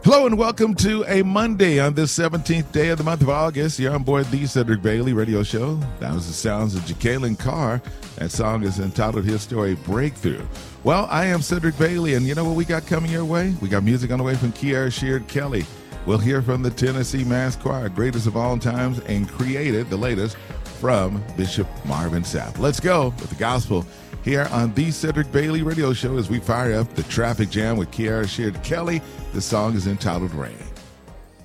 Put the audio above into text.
Hello and welcome to a Monday on this 17th day of the month of August. You're on board the Cedric Bailey radio show. That was the sounds of Jacqueline Carr. That song is entitled His Story Breakthrough. Well, I am Cedric Bailey, and you know what we got coming your way? We got music on the way from Kiara Sheard Kelly. We'll hear from the Tennessee Mass Choir, greatest of all times, and created the latest from Bishop Marvin Sapp. Let's go with the gospel here on the Cedric Bailey radio show as we fire up the traffic jam with Kiara Sheard Kelly. The song is entitled Rain.